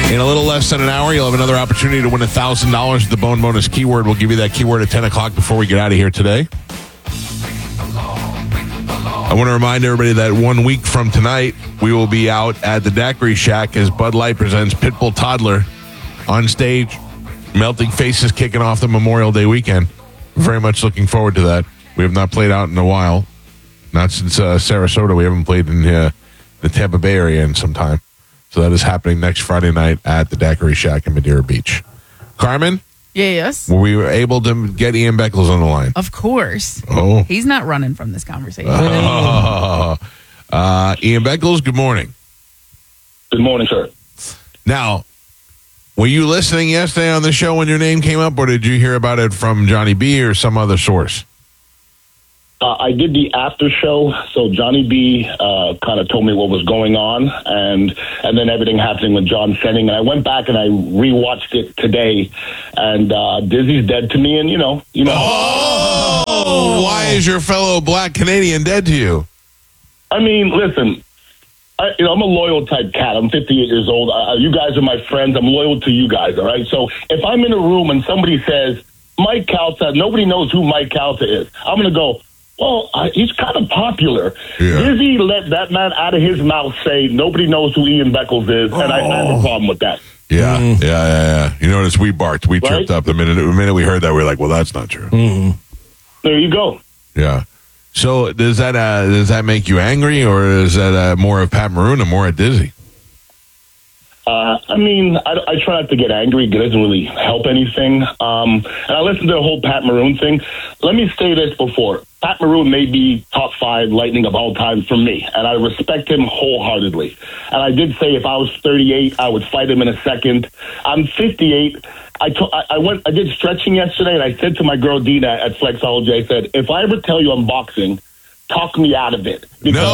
In a little less than an hour, you'll have another opportunity to win $1,000 with the Bone Bonus keyword. We'll give you that keyword at 10 o'clock before we get out of here today. I want to remind everybody that 1 week from tonight, we will be out at the Daiquiri Shack as Bud Light presents Pitbull Toddler on stage. Melting Faces kicking off the Memorial Day weekend. Very much looking forward to that. We have not played out in a while. Not since Sarasota. We haven't played in the Tampa Bay area in some time. So that is happening next Friday night at the Daiquiri Shack in Madeira Beach. Carmen? Yes. Were we able to get Ian Beckles on the line? Of course. Oh. He's not running from this conversation. Ian Beckles, good morning. Good morning, sir. Now, were you listening yesterday on the show when your name came up, or did you hear about it from Johnny B or some other source? I did the after show, so Johnny B kind of told me what was going on, and then everything happening with John Senning. And I went back and I rewatched it today, and Dizzy's dead to me, and you know. Oh, why is your fellow black Canadian dead to you? I mean, listen, I'm a loyal type cat. I'm 58 years old. You guys are my friends. I'm loyal to you guys, all right? So if I'm in a room and somebody says, Mike Calta, nobody knows who Mike Calta is, I'm going to go, well, he's kind of popular. Yeah. Dizzy let that man out of his mouth say nobody knows who Ian Beckles is, and I have a problem with that. Yeah. You notice we barked. We tripped up the minute we heard that. We were like, well, that's not true. Mm-hmm. There you go. Yeah. So does that make you angry, or is that more of Pat Maroon or more of Dizzy? I mean, I try not to get angry. It doesn't really help anything. And I listened to the whole Pat Maroon thing. Let me say this before. Pat Maroon may be top 5 Lightning of all time for me, and I respect him wholeheartedly. And I did say if I was 38, I would fight him in a second. I'm 58. I did stretching yesterday, and I said to my girl Dina at Flexology, I said, if I ever tell you I'm boxing, talk me out of it.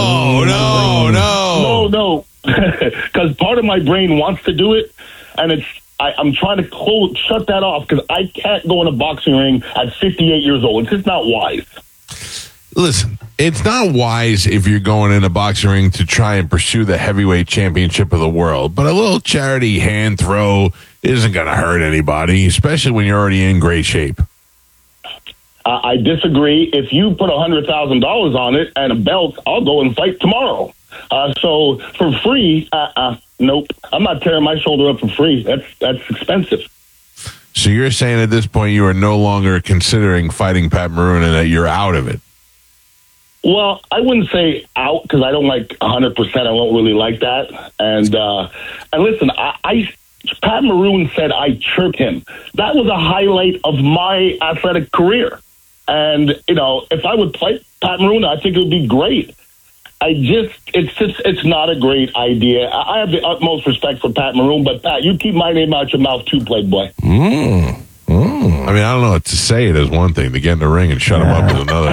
No. Because part of my brain wants to do it, and I'm trying to shut that off because I can't go in a boxing ring at 58 years old. It's just not wise. Listen, it's not wise if you're going in a boxing ring to try and pursue the heavyweight championship of the world, but a little charity hand throw isn't going to hurt anybody, especially when you're already in great shape. I disagree. If you put $100,000 on it and a belt, I'll go and fight tomorrow. So for free, nope. I'm not tearing my shoulder up for free. That's expensive. So you're saying at this point you are no longer considering fighting Pat Maroon and that you're out of it? Well, I wouldn't say out because I don't like 100%. I don't really like that. And listen, Pat Maroon said I chirped him. That was a highlight of my athletic career. And, if I would play Pat Maroon, I think it would be great. It's not a great idea. I have the utmost respect for Pat Maroon, but Pat, you keep my name out your mouth too, Playboy. I mean, I don't know what to say. It is one thing. To get in the ring and shut him up is another.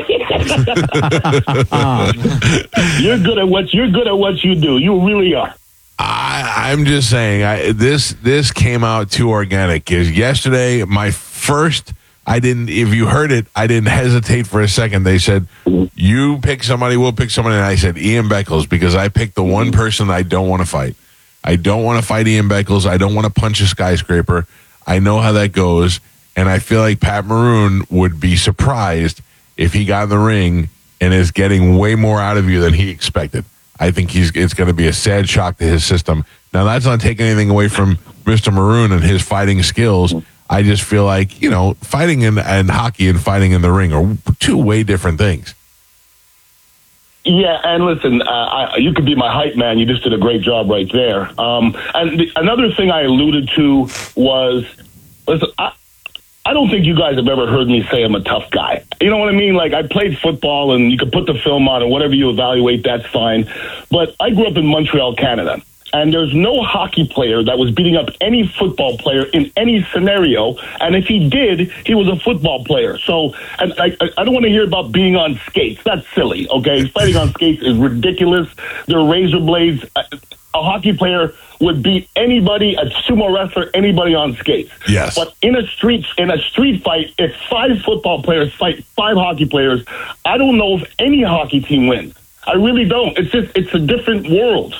You're good at what you do. You really are. I'm just saying, this came out too organic. Because yesterday, if you heard it, I didn't hesitate for a second. They said, you pick somebody, we'll pick somebody. And I said, Ian Beckles, because I picked the one person I don't want to fight. I don't want to fight Ian Beckles. I don't want to punch a skyscraper. I know how that goes. And I feel like Pat Maroon would be surprised if he got in the ring and is getting way more out of you than he expected. I think it's going to be a sad shock to his system. Now, that's not taking anything away from Mr. Maroon and his fighting skills. I just feel like, fighting and hockey and fighting in the ring are two way different things. Yeah, and listen, you could be my hype man. You just did a great job right there. And another thing I alluded to was, listen, I don't think you guys have ever heard me say I'm a tough guy. You know what I mean? Like, I played football, and you could put the film on, and whatever you evaluate, that's fine. But I grew up in Montreal, Canada. And there's no hockey player that was beating up any football player in any scenario. And if he did, he was a football player. So and I don't want to hear about being on skates. That's silly, okay? Fighting on skates is ridiculous. They're razor blades. A hockey player would beat anybody, a sumo wrestler, anybody on skates. Yes. But in a street fight, if 5 football players fight 5 hockey players, I don't know if any hockey team wins. I really don't. It's a different world.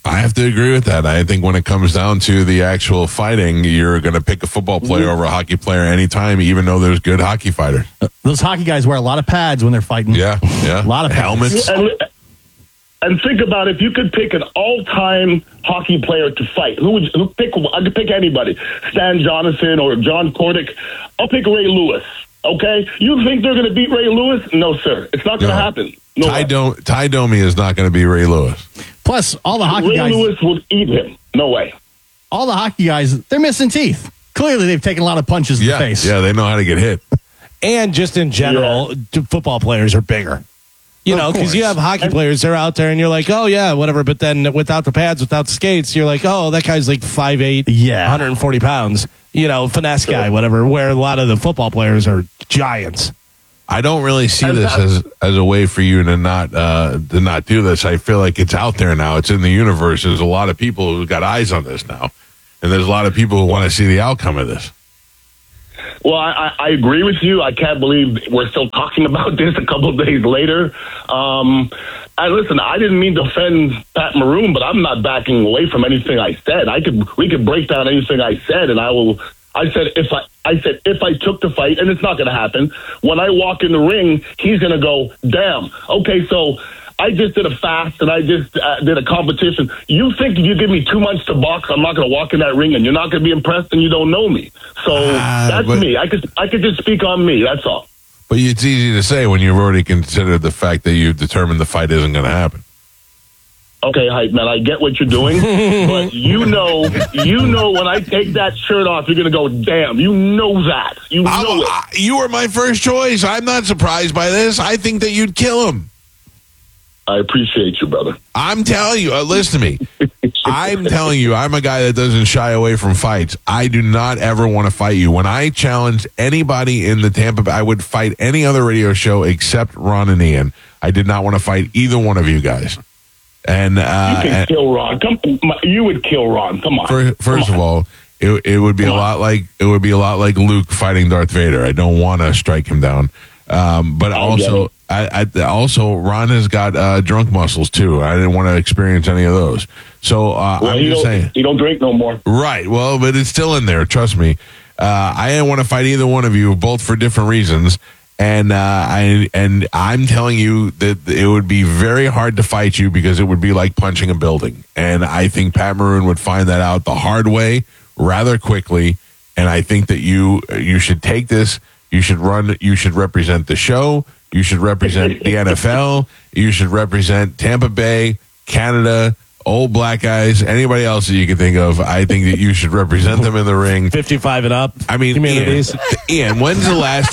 I have to agree with that. I think when it comes down to the actual fighting, you're going to pick a football player over a hockey player anytime, even though there's good hockey fighters. Those hockey guys wear a lot of pads when they're fighting. Yeah. A lot of helmets. And think about if you could pick an all-time hockey player to fight, who pick? I could pick anybody, Stan Jonathan or John Kordick. I'll pick Ray Lewis. Okay, you think they're going to beat Ray Lewis? No, sir. It's not going to happen. No. Ty Domi is not going to be Ray Lewis. Plus, all the hockey guys. Ray Lewis would eat him. No way. All the hockey guys, they're missing teeth. Clearly, they've taken a lot of punches in the face. Yeah, they know how to get hit. And just in general, football players are bigger. You know, because you have hockey players, they're out there, and you're like, oh, yeah, whatever. But then without the pads, without the skates, you're like, oh, that guy's like 5'8", 140 pounds. You know, finesse guy, whatever, where a lot of the football players are giants. I don't really see this as a way for you to not do this. I feel like it's out there now. It's in the universe. There's a lot of people who got eyes on this now. And there's a lot of people who want to see the outcome of this. Well, I agree with you. I can't believe we're still talking about this a couple of days later. Listen, I didn't mean to offend Pat Maroon, but I'm not backing away from anything I said. We could break down anything I said, and I said if I took the fight, and it's not going to happen. When I walk in the ring, he's going to go, damn. Okay, so I just did a fast and I just did a competition. You think if you give me 2 months to box, I'm not going to walk in that ring and you're not going to be impressed and you don't know me. So that's me. I could just speak on me. That's all. But it's easy to say when you've already considered the fact that you've determined the fight isn't going to happen. Okay, hype man, I get what you're doing, but you know when I take that shirt off, you're going to go, damn, you know that. You know it. You were my first choice. I'm not surprised by this. I think that you'd kill him. I appreciate you, brother. I'm telling you, listen to me. I'm telling you, I'm a guy that doesn't shy away from fights. I do not ever want to fight you. When I challenged anybody in the Tampa Bay, I would fight any other radio show except Ron and Ian. I did not want to fight either one of you guys. And you can kill Ron. You would kill Ron. Come on. First of all, it would be a lot like Luke fighting Darth Vader. I don't want to strike him down. But also, also Ron has got drunk muscles too. I didn't want to experience any of those. So I'm just saying, you don't drink no more. Right. Well, but it's still in there. Trust me. I didn't want to fight either one of you, both for different reasons. And I'm telling you that it would be very hard to fight you because it would be like punching a building. And I think Pat Maroon would find that out the hard way rather quickly. And I think that you should take this. You should represent the show. You should represent the NFL. You should represent Tampa Bay, Canada, old black guys, anybody else that you can think of. I think that you should represent them in the ring. 55 and up. I mean, Ian, when's the last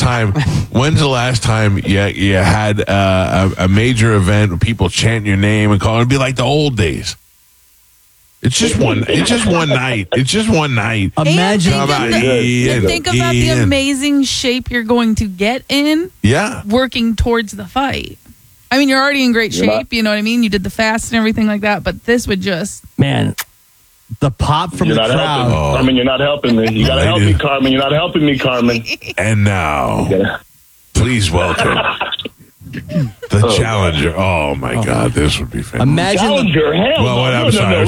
time you had a major event where people chant your name and call it? It'd be like the old days. It's just one night. It's just one night. Imagine think about the amazing shape you're going to get in. Yeah. Working towards the fight. I mean, you're already in great shape. You know what I mean? You did the fast and everything like that. But this would just the pop from the crowd. Carmen, you're not helping me. You got to help me, Carmen. You're not helping me, Carmen. And now, please welcome the challenger. Oh my God, this would be fantastic. Imagine challenger. Hell well, I'm sorry.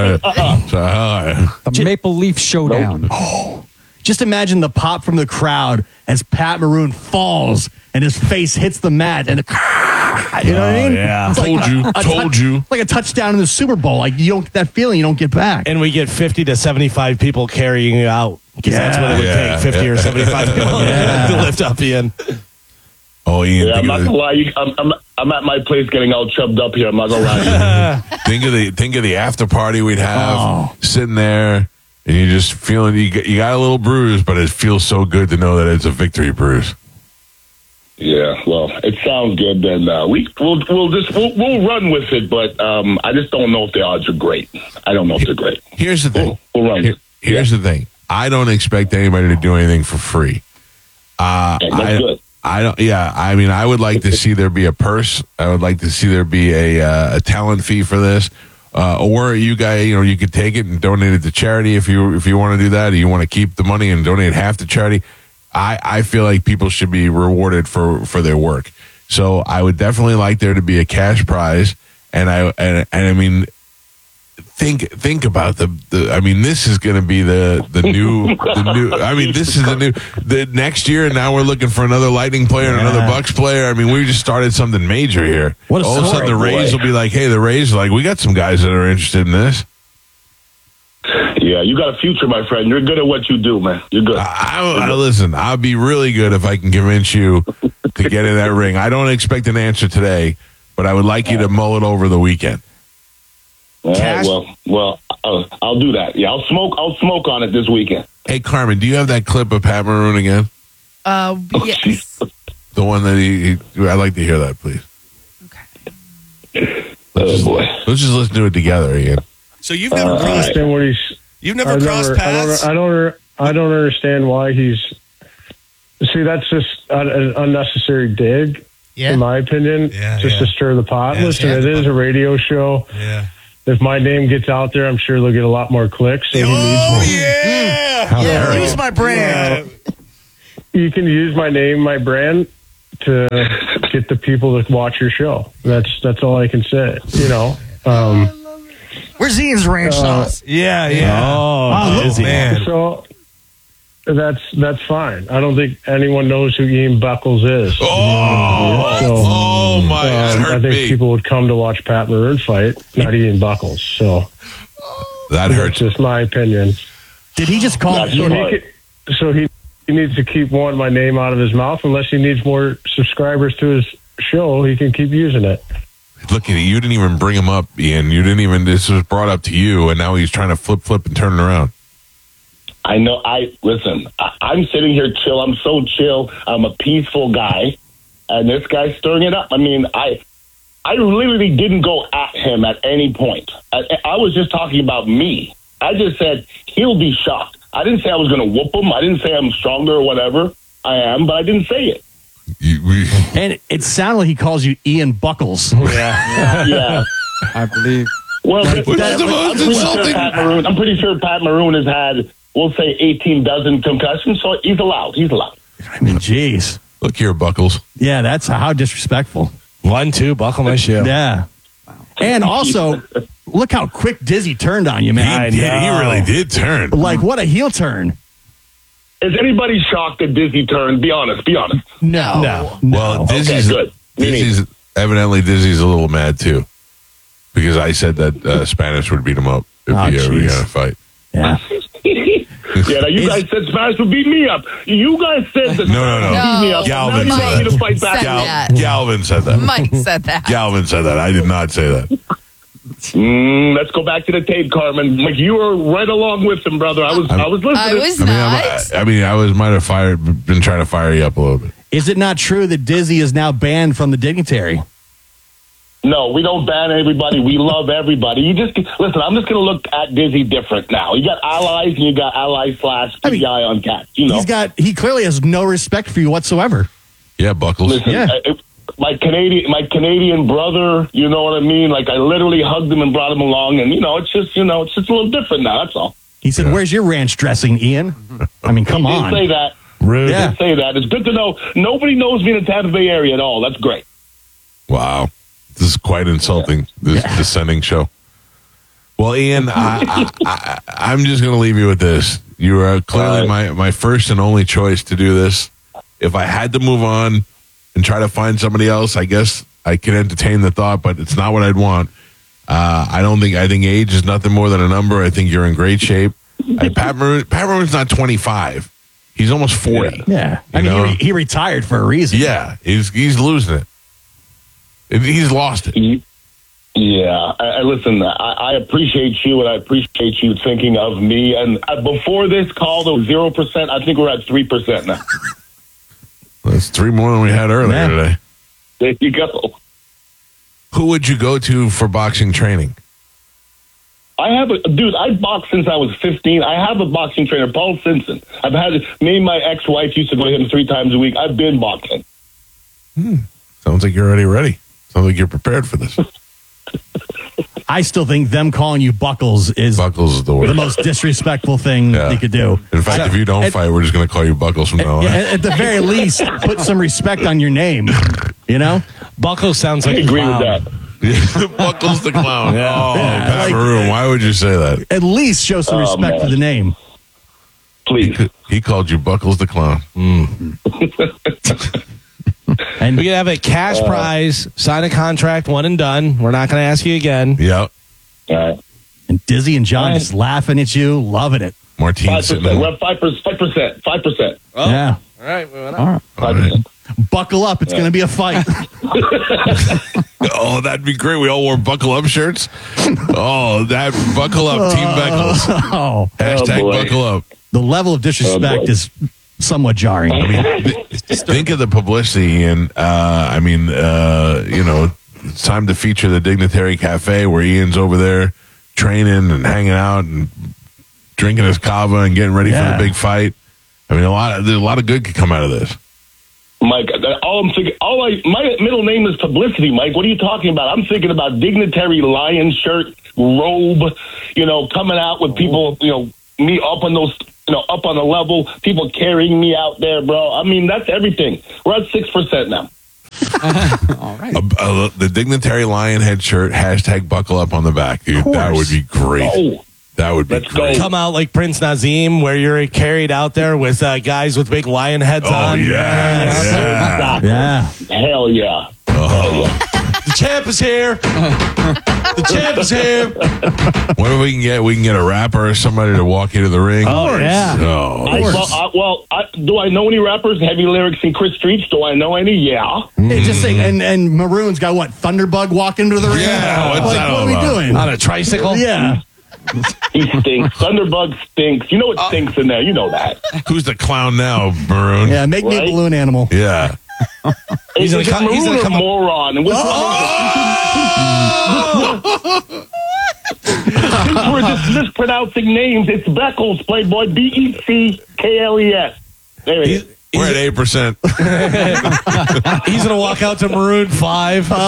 The Maple Leaf Showdown. Just imagine the pop from the crowd as Pat Maroon falls and his face hits the mat and you know what I mean? Yeah, it's told you. Like a touchdown in the Super Bowl. Like you don't get that feeling, you don't get back. And we get 50 to 75 people carrying you out because that's what it would take, 50 or 75 people to lift up Ian. Oh, Ian, I'm not gonna lie. I'm at my place getting all chubbed up here. I'm not gonna lie. think of the after party we'd have sitting there, and you just feeling you got a little bruise, but it feels so good to know that it's a victory bruise. Yeah, well, it sounds good. Then we'll run with it, but I just don't know if the odds are great. I don't know if they're great. Here's the thing. We'll run. Here's the thing. I don't expect anybody to do anything for free. That's good. I don't. Yeah, I mean, I would like to see there be a purse. I would like to see there be a talent fee for this, or you guys, you could take it and donate it to charity if you want to do that. Or you want to keep the money and donate half to charity. I feel like people should be rewarded for their work. So I would definitely like there to be a cash prize, and I mean, think about the I mean, this is going to be the new. I mean, this is the next year, and now we're looking for another Lightning player and another Bucks player. I mean, we just started something major here. What a All of a sudden, the story, Rays will be like, hey, the Rays are like, we got some guys that are interested in this. Yeah, you got a future, my friend. You're good at what you do, man. You're good. Listen, I'll be really good if I can convince you to get in that ring. I don't expect an answer today, but I would like you to mull it over the weekend. All right, well, I'll do that. Yeah, I'll smoke on it this weekend. Hey, Carmen, do you have that clip of Pat Maroon again? Yes. The one that I'd like to hear that, please. Okay. Boy. Let's just listen to it together, Ian. So you've never I crossed. understand what he's. You've never crossed paths. I don't understand why he's. See, that's just an unnecessary dig, in my opinion. Just to stir the pot. Listen, it is a radio show. Yeah. If my name gets out there, I'm sure they'll get a lot more clicks. So he needs more. Yeah. Use my brand. You can use my name, my brand, to get the people to watch your show. That's all I can say. You know. Where's Ian's ranch sauce? Yeah. Oh, man. So that's fine. I don't think anyone knows who Ian Beckles is. Oh my! That hurt I think me. people would come to watch Pat Maroon fight, not Ian Beckles. So That that's hurts. just my opinion. Did he just call? So he needs to keep my name out of his mouth. Unless he needs more subscribers to his show, he can keep using it. Look at it. You didn't even bring him up, Ian. You didn't even. This was brought up to you, and now he's trying to flip and turn it around. I know. Listen. I'm sitting here chill. I'm so chill. I'm a peaceful guy, and this guy's stirring it up. I mean, I literally didn't go at him at any point. I was just talking about me. I just said he'll be shocked. I didn't say I was going to whoop him. I didn't say I'm stronger or whatever. I am, but I didn't say it. And it sounded like he calls you Ian Buckles. Yeah. I believe. Well, Which is the most insulting. I'm pretty sure Pat Maroon has had, we'll say, 18 dozen concussions, so he's allowed. I mean, jeez. Look here, Buckles. Yeah, that's how disrespectful. 1-2, buckle my shoe. Yeah. And also, look how quick Dizzy turned on you, man. He really did turn. Like, what a heel turn. Is anybody shocked that Disney turned? Be honest. No. Well, Dizzy's good. evidently Dizzy's a little mad too, because I said that Spanish would beat him up if he ever got a fight. Yeah. Yeah, now you guys said Spanish would beat me up. You guys said that No. Spanish would beat me up. Galvin Now you said want me to that. fight back. Galvin said that. Mike said that. Galvin said that. I did not say that. Let's go back to the tape, Carmen. Like, you were right along with him, brother. I was listening. I was not. I might have been trying to fire you up a little bit. Is it not true that Dizzy is now banned from the dignitary? No, we don't ban everybody. We love everybody. You just listen. I'm just going to look at Dizzy different now. You got allies and you got ally/PI on cats. You know, he clearly has no respect for you whatsoever. Yeah, Buckles. Listen, my Canadian brother. You know what I mean? Like, I literally hugged him and brought him along, and it's just a little different now. That's all. He said, "Where's your ranch dressing, Ian?" I mean, come on. Say that. Rude. Yeah. Say that. It's good to know. Nobody knows me in the Tampa Bay area at all. That's great. Wow. This is quite insulting, this descending show. Well, Ian, I'm just going to leave you with this. You are clearly my first and only choice to do this. If I had to move on and try to find somebody else, I guess I could entertain the thought, but it's not what I'd want. I think age is nothing more than a number. I think you're in great shape. Pat Maroon's not 25. He's almost 40. Yeah. I mean, he retired for a reason. Yeah. He's losing it. He's lost it. Yeah. Listen, I appreciate you, and I appreciate you thinking of me. And before this call, there was 0%. I think we're at 3% now. That's 3 more than we had earlier today. There you go. Who would you go to for boxing training? I boxed since I was 15. I have a boxing trainer, Paul Simpson. Me and my ex-wife used to go to him 3 times a week. I've been boxing. Sounds like you're already ready. Sounds like you're prepared for this. I still think them calling you Buckles is the most disrespectful thing you could do. In fact, if you don't fight, we're just going to call you Buckles from now on. At the very least, put some respect on your name. You know? Buckles sounds like I agree with that. Buckles the Clown. Yeah. Oh, Yeah, Pat like- Maroon. Why would you say that? At least show some respect man. for the name. Please. He called you Buckles the Clown. And We could have a cash prize, sign a contract, one and done. We're not going to ask you again. Yep. All right. and Dizzy and John just laughing at you, loving it. Martine 5%. sitting We're there. at 5%. 5%. Yeah. All right, we went up. All right. 5%. Buckle up. It's going to be a fight. Oh, that'd be great. We all wore buckle up shirts. Oh, that buckle up, Team Beckles. Oh, Hashtag boy. buckle up. the level of disrespect boy. is somewhat jarring. I mean, think of the publicity, and it's time to feature the Dignitary Cafe where Ian's over there training and hanging out and drinking his kava and getting ready for Yeah. the big fight. I mean, there's a lot of good could come out of this. Mike, my middle name is Publicity, Mike. What are you talking about? I'm thinking about dignitary lion shirt, robe, coming out with people, me up on those, up on the level, people carrying me out there, bro. I mean, that's everything. We're at 6% now. All right. The Dignitary Lion head shirt, hashtag buckle up on the back, dude. That would be great. Oh, That would be Let's great. go. Come out like Prince Nazim, where you're carried out there with guys with big lion heads Oh, on. yeah. Yeah. hell yeah. The champ is here. The champ is here. What if we can get? We can get a rapper or somebody to walk into the ring. Oh, yeah. Oh, Do I know any rappers? Heavy Lyrics and Chris Streets? Do I know any? Yeah. Hey, just saying, and Maroon's got what? Thunderbug walking into the ring? Yeah, what's Like, that what all are we about? doing? On a tricycle. Yeah. He stinks. Thunderbug stinks. You know what stinks in there. You know that. who's the clown now, Maroon? Yeah, make me a Right? balloon animal. Yeah. He's Is gonna it come- he's Maroon gonna or come- moron? And which Since we're just mispronouncing names, it's Beckles, Playboy, Beckles. There it is. We're at 8%. He's going to walk out to Maroon 5. Oh,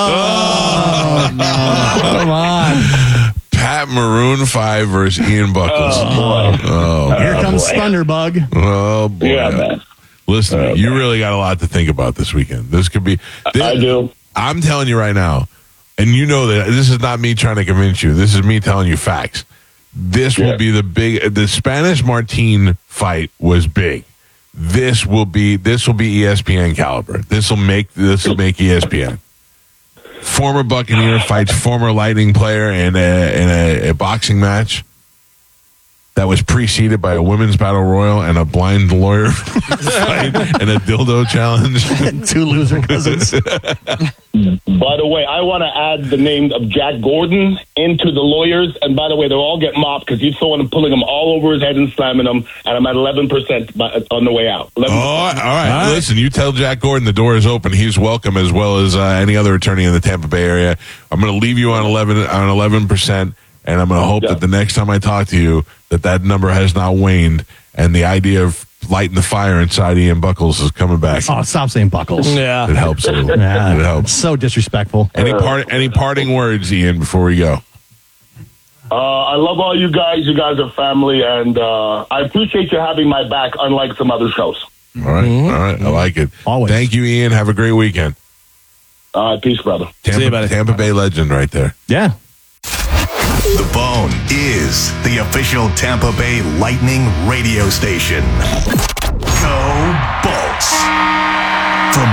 Come on. Pat Maroon 5 versus Ian Buckles. Here comes Thunderbug. Oh, boy. Yeah, man. Listen, you really got a lot to think about this weekend. This could be. I do. I'm telling you right now, and you know that this is not me trying to convince you. This is me telling you facts. This will be the Spanish Martin fight was big. This will be ESPN caliber. This will make ESPN. Former Buccaneer fights former Lightning player in a boxing match that was preceded by a women's battle royal and a blind lawyer fight and a dildo challenge. Two loser cousins. By the way, I want to add the name of Jack Gordon into the lawyers. And by the way, they'll all get mopped because he's throwing and pulling them all over his head and slamming them. And I'm at 11% on the way out. 11%. Oh, all right. Listen, you tell Jack Gordon the door is open. He's welcome as well as any other attorney in the Tampa Bay area. I'm going to leave you on 11%, and I'm going to hope that the next time I talk to you, that number has not waned, and the idea of lighting the fire inside Ian Buckles is coming back. Oh, stop saying Buckles. Yeah. It helps a little. Yeah. It helps. So disrespectful. Any parting words, Ian, before we go? I love all you guys. You guys are family. And I appreciate you having my back, unlike some other shows. All right. All right. I like it. Always. Thank you, Ian. Have a great weekend. Peace, brother. See you, buddy. Tampa Bay legend right there. Yeah. The Bone is the official Tampa Bay Lightning radio station. Go Bolts. From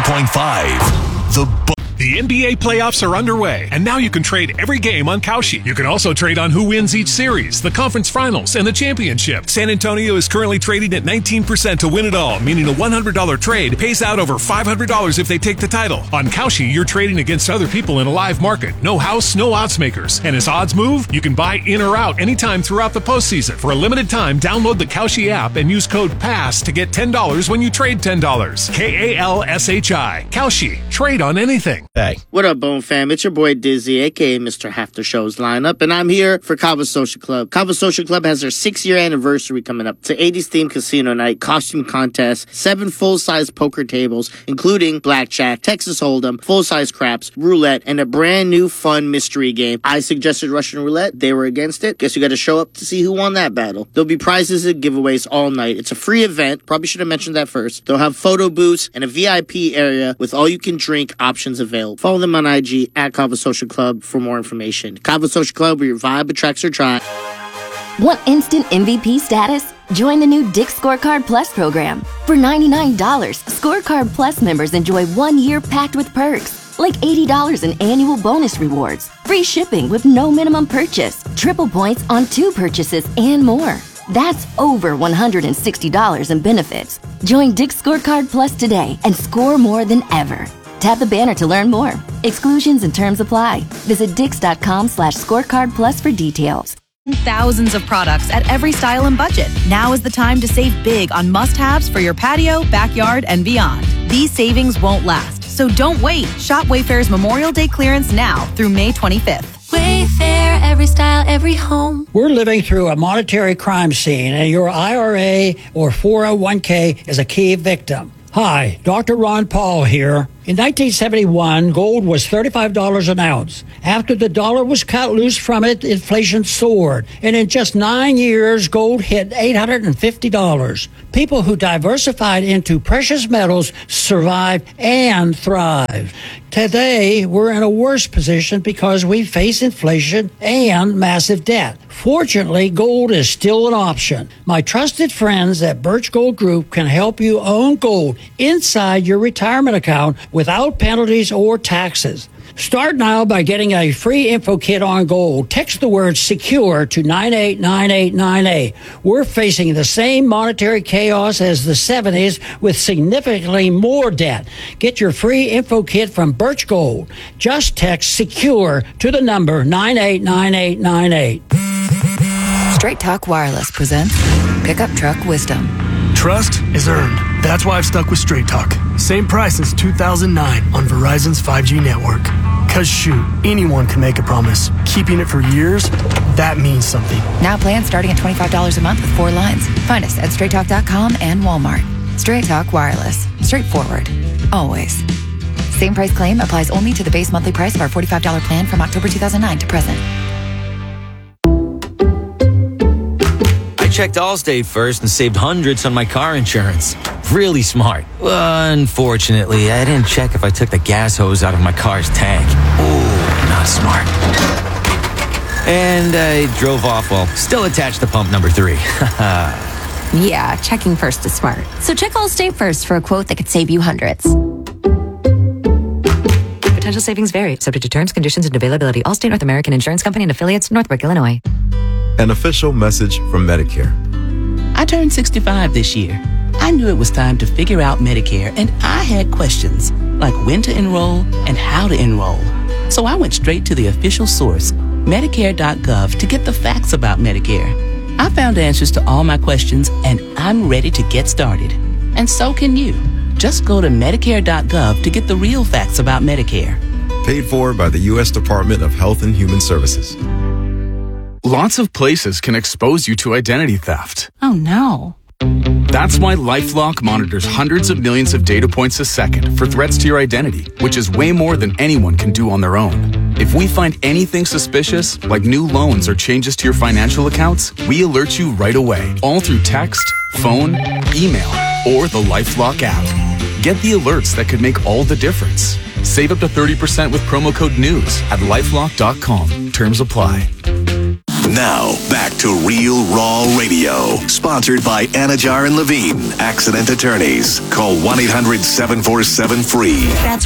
102.5, The Bone. The NBA playoffs are underway, and now you can trade every game on Kalshi. You can also trade on who wins each series, the conference finals, and the championship. San Antonio is currently trading at 19% to win it all, meaning a $100 trade pays out over $500 if they take the title. On Kalshi, you're trading against other people in a live market. No house, no odds makers. And as odds move, you can buy in or out anytime throughout the postseason. For a limited time, download the Kalshi app and use code PASS to get $10 when you trade $10. KALSHI. Kalshi. Trade on anything. Hey. What up, Bone fam? It's your boy Dizzy, aka Mr. Half the Show's lineup, and I'm here for Kava Social Club. Kava Social Club has their 6-year anniversary coming up. It's an 80s themed casino night, costume contest, 7 full-size poker tables, including blackjack, Texas Hold'em, full-size craps, roulette, and a brand new fun mystery game. I suggested Russian roulette. They were against it. Guess you got to show up to see who won that battle. There'll be prizes and giveaways all night. It's a free event. Probably should have mentioned that first. They'll have photo booths and a VIP area with all-you-can-drink options available. sale. Follow them on IG at Kava Social Club for more information. Kava Social Club, where your vibe attracts your tribe. Want instant MVP status? Join the new Dick's Scorecard Plus program. For $99, Scorecard Plus members enjoy 1 year packed with perks, like $80 in annual bonus rewards, free shipping with no minimum purchase, triple points on 2 purchases, and more. That's over $160 in benefits. Join Dick's Scorecard Plus today and score more than ever. Tap the banner to learn more. Exclusions and terms apply. Visit dix.com/scorecard plus for details. Thousands of products at every style and budget. Now is the time to save big on must-haves for your patio, backyard, and beyond. These savings won't last, so don't wait. Shop Wayfair's Memorial Day clearance now through May 25th. Wayfair, every style, every home. We're living through a monetary crime scene, and your IRA or 401k is a key victim. Hi, Dr. Ron Paul here. In 1971, gold was $35 an ounce. After the dollar was cut loose from it, inflation soared. And in just 9 years, gold hit $850. People who diversified into precious metals survived and thrived. Today, we're in a worse position because we face inflation and massive debt. Fortunately, gold is still an option. My trusted friends at Birch Gold Group can help you own gold inside your retirement account without penalties or taxes. Start now by getting a free info kit on gold. Text the word SECURE to 989898. We're facing the same monetary chaos as the 70s with significantly more debt. Get your free info kit from Birch Gold. Just text SECURE to the number 989898. Straight Talk Wireless presents Pickup Truck Wisdom. Trust is earned. That's why I've stuck with Straight Talk. Same price since 2009 on Verizon's 5G network. Cause shoot, anyone can make a promise. Keeping it for years, that means something. Now plans starting at $25 a month with 4 lines. Find us at straighttalk.com and Walmart. Straight Talk Wireless. Straightforward. Always. Same price claim applies only to the base monthly price of our $45 plan from October 2009 to present. Checked Allstate first and saved hundreds on my car insurance. Really smart. Unfortunately, I didn't check if I took the gas hose out of my car's tank. Ooh, not smart. And I drove off while still attached to pump number 3. Yeah, checking first is smart. So check Allstate first for a quote that could save you hundreds. Potential savings vary, subject to terms, conditions, and availability. Allstate North American Insurance Company and affiliates, Northbrook, Illinois. An official message from Medicare. I turned 65 this year. I knew it was time to figure out Medicare, and I had questions, like when to enroll and how to enroll. So I went straight to the official source, Medicare.gov, to get the facts about Medicare. I found answers to all my questions, and I'm ready to get started. And so can you. Just go to Medicare.gov to get the real facts about Medicare. Paid for by the U.S. Department of Health and Human Services. Lots of places can expose you to identity theft. Oh, no. That's why LifeLock monitors hundreds of millions of data points a second for threats to your identity, which is way more than anyone can do on their own. If we find anything suspicious, like new loans or changes to your financial accounts, we alert you right away, all through text, phone, email, or the LifeLock app. Get the alerts that could make all the difference. Save up to 30% with promo code NEWS at LifeLock.com. Terms apply. Now, back to Real Raw Radio. Sponsored by Anajar and Levine, accident attorneys. Call 1-800-747-FREE. That's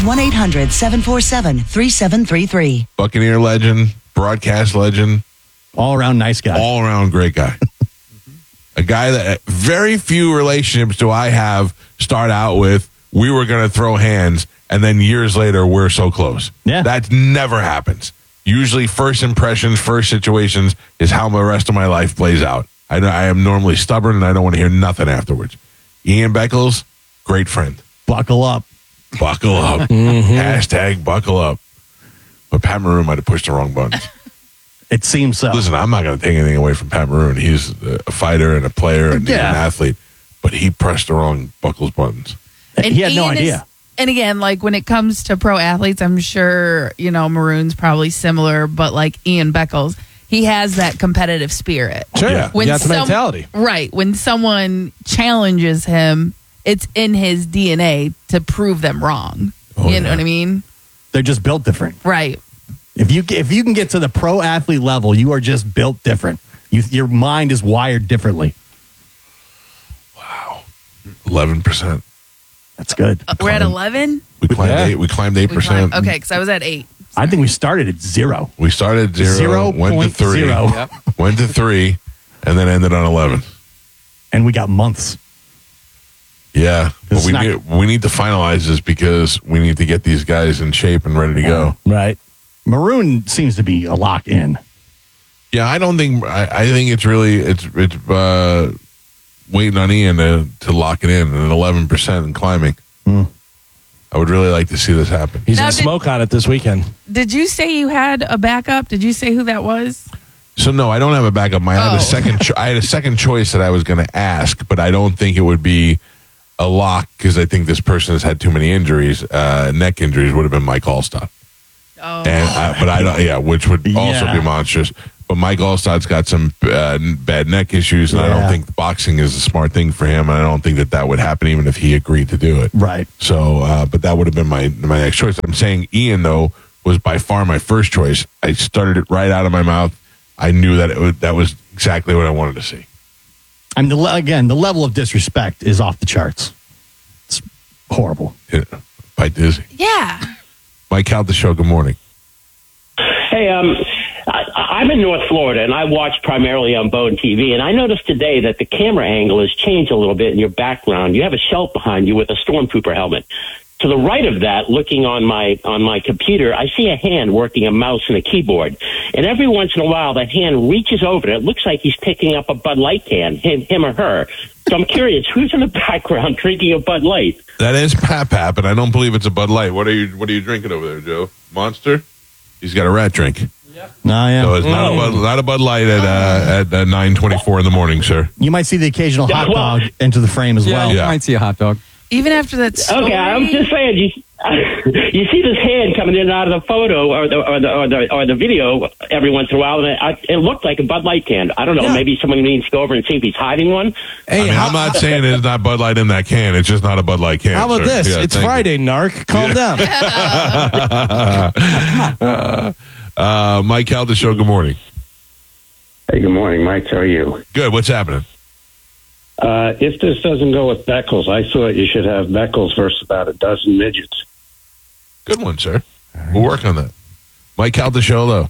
1-800-747-3733. Buccaneer legend, broadcast legend. All around nice guy. All around great guy. A guy that very few relationships do I have start out with, we were going to throw hands, and then years later, we're so close. Yeah. That never happens. Usually first impressions, first situations is how the rest of my life plays out. I am normally stubborn and I don't want to hear nothing afterwards. Ian Beckles, great friend. Buckle up. Buckle up. Hashtag buckle up. But Pat Maroon might have pushed the wrong buttons. It seems so. Listen, I'm not going to take anything away from Pat Maroon. He's a fighter and a player and an athlete. But he pressed the wrong Buckles buttons. And he had no idea. And again, like when it comes to pro athletes, I'm sure, Maroon's probably similar, but like Ian Beckles, he has that competitive spirit. Sure. Yeah. When That's the mentality. Right. When someone challenges him, it's in his DNA to prove them wrong. Oh, you know what I mean? They're just built different. Right. If you can get to the pro athlete level, you are just built different. Your mind is wired differently. 11%. That's good. We're at 11? We climbed 8%. Okay, because I was at 8. I think we started at 0. We started at 0, went to 3, 0. went to 3, and then ended on 11. And we got months. Yeah, but we need to finalize this because we need to get these guys in shape and ready to go. Right. Maroon seems to be a lock in. Yeah, I don't think. I think it's really it's waiting on Ian to lock it in at 11% and climbing. I would really like to see this happen. He's going to smoke on it this weekend. Did you say you had a backup? Did you say who that was? So no, I don't have a backup. I had a second. I had a second choice that I was going to ask, but I don't think it would be a lock because I think this person has had too many injuries. Neck injuries would have been Mike Allstott. But I don't. Yeah, which would also be monstrous. But Mike Allstott's got some bad neck issues, and I don't think boxing is a smart thing for him. And I don't think that would happen even if he agreed to do it. Right. So, but that would have been my next choice. I'm saying Ian though was by far my first choice. I started it right out of my mouth. I knew that that was exactly what I wanted to see. And the level of disrespect is off the charts. It's horrible. Yeah, by Dizzy. Yeah. Mike Cal, the show. Good morning. Hey, I'm in North Florida, and I watch primarily on Bone TV, and I noticed today that the camera angle has changed a little bit in your background. You have a shelf behind you with a stormtrooper helmet. To the right of that, looking on my computer, I see a hand working a mouse and a keyboard. And every once in a while, that hand reaches over, and it looks like he's picking up a Bud Light can, him or her. So I'm curious, who's in the background drinking a Bud Light? That is Pap, and I don't believe it's a Bud Light. What are you drinking over there, Joe? Monster? He's got a rat drink. No, yeah. So it's not a Bud Light at 9:24 in the morning, sir. You might see the occasional hot dog into the frame as well. You might see a hot dog. Even after that story. Okay, I'm just saying, you see this hand coming in and out of the photo or the video every once in a while, and it looked like a Bud Light can. I don't know, maybe someone needs to go over and see if he's hiding one. Hey, I'm not saying there's not Bud Light in that can. It's just not a Bud Light can. How about sir. this? Yeah, it's Friday, narc. Calm down. Mike Cal, the show. Good morning. Hey, good morning, Mike. How are you? Good. What's happening? If this doesn't go with Beckles, I thought you should have Beckles versus about a dozen midgets. Good one, sir. We'll work on that. Mike Cal, the show. Hello.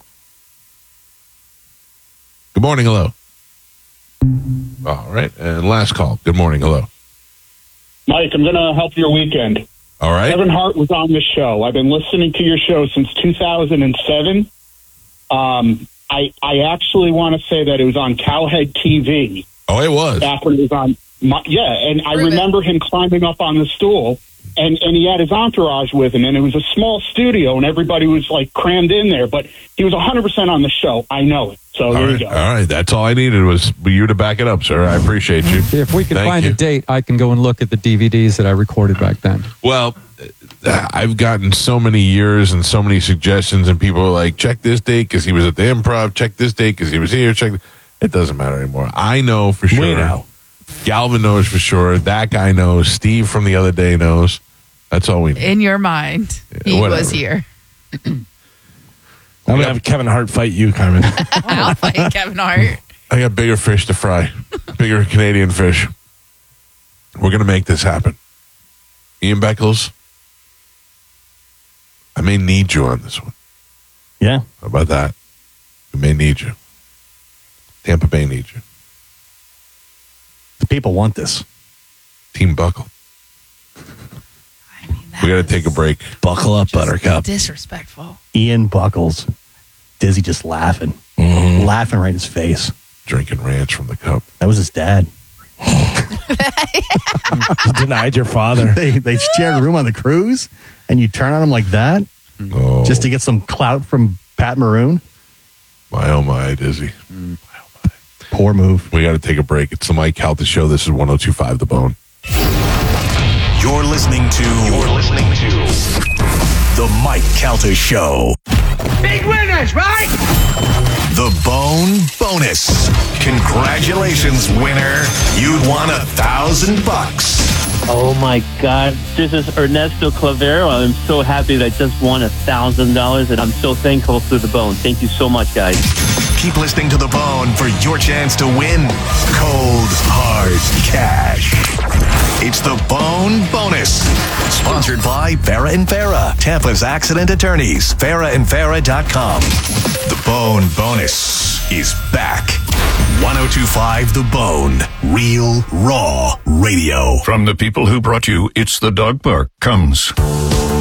Good morning. Hello. All right. And last call. Good morning. Hello. Mike, I'm going to help your weekend. All right. Kevin Hart was on the show. I've been listening to your show since 2007. I actually want to say that it was on Cowhead TV. Oh, it was. Back when it was on. And I remember him climbing up on the stool, and he had his entourage with him, and it was a small studio, and everybody was like crammed in there, but he was 100% on the show. I know it. So there you go. All right. That's all I needed was you to back it up, sir. I appreciate you. If we can find a date, I can go and look at the DVDs that I recorded back then. Well, I've gotten so many years and so many suggestions, and people are like, check this date because he was at the Improv, check this date because he was here, It doesn't matter anymore. I know for sure. We know. Galvin knows for sure. That guy knows. Steve from the other day knows. That's all we know. In your mind, he was here. I'm going to have Kevin Hart fight you, Carmen. I'll fight Kevin Hart. I got bigger fish to fry. Bigger Canadian fish. We're going to make this happen. Ian Beckles, I may need you on this one. Yeah. How about that? We may need you. Tampa Bay needs you. The people want this. Team Buckle. We got to take a break. Buckle up, Buttercup. Disrespectful. Ian Buckles. Dizzy just laughing. Laughing right in his face. Drinking ranch from the cup. That was his dad. You denied your father. They shared a room on the cruise, and you turn on him like that? Oh. Just to get some clout from Pat Maroon? My, oh my, Dizzy. Poor move. We got to take a break. It's the Mike Calta Show. This is 102.5 The Bone. You're listening to The Mike Calta Show. Big winners, right? The Bone Bonus. Congratulations, winner. You'd won $1,000. Oh my God, this is Ernesto Clavero. I'm so happy that I just won $1,000 and I'm so thankful to The Bone. Thank you so much, guys. Keep listening to The Bone for your chance to win cold, hard cash. It's The Bone Bonus. Sponsored by Farah and Farah, Tampa's accident attorneys, farahandfarah.com. The Bone Bonus is back. 102.5 The Bone, real, raw radio. From the people who brought you It's the Dog Park comes